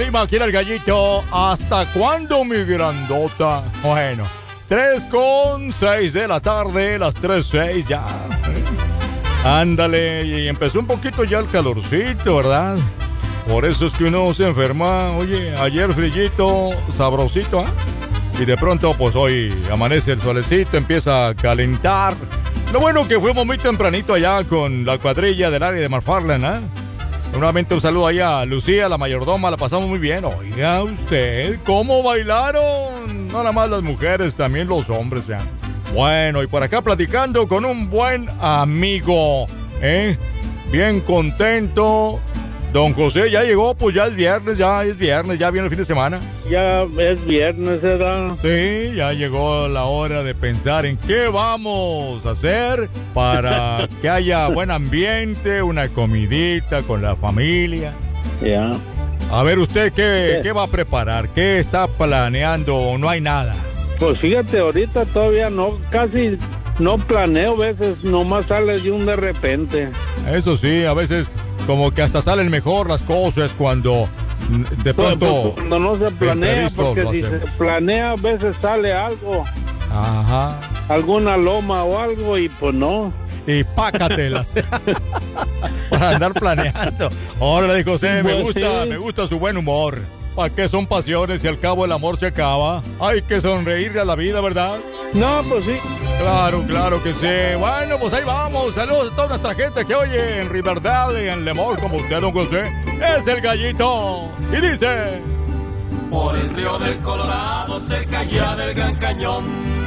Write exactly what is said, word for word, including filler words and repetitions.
Lima, aquí era el gallito. ¿Hasta cuándo, mi grandota? Bueno, tres con seis de la tarde, las tres seis ya. Ándale, y empezó un poquito ya el calorcito, ¿verdad? Por eso es que uno se enferma. Oye, ayer frillito, sabrosito, ¿ah? ¿eh? Y de pronto, pues hoy amanece el solecito, empieza a calentar. Lo bueno que fuimos muy tempranito allá con la cuadrilla del área de McFarland, ¿ah? ¿eh? Nuevamente un saludo allá a Lucía, la mayordoma, la pasamos muy bien. Oiga usted, ¿cómo bailaron? No nada más las mujeres, también los hombres, ya. Bueno, y por acá platicando con un buen amigo, ¿eh? Bien contento. Don José ya llegó, pues ya es viernes, ya es viernes, ya viene el fin de semana. Ya es viernes, ¿verdad? Sí, ya llegó la hora de pensar en qué vamos a hacer para que haya buen ambiente, una comidita con la familia. Ya. A ver, ¿usted qué, qué va a preparar? ¿Qué está planeando o no hay nada? Pues fíjate, ahorita todavía no, casi no planeo, a veces nomás sale de un de repente. Eso sí, a veces como que hasta salen mejor las cosas cuando de pronto... Pues, cuando no se planea, porque si se planea a veces sale algo. Ajá. Alguna loma o algo y pues no. Y pácatelas. Para andar planeando. Órale, José, me Pues gusta, sí. me gusta su buen humor. ¿Para qué son pasiones si al cabo el amor se acaba? Hay que sonreírle a la vida, ¿verdad? No, pues sí. Claro, claro que sí. Bueno, pues ahí vamos. Saludos a toda nuestra gente que oye en Riverdale y en Lemor, como usted, don José. Es el gallito. Y dice... Por el río del Colorado, cerca ya del Gran Cañón,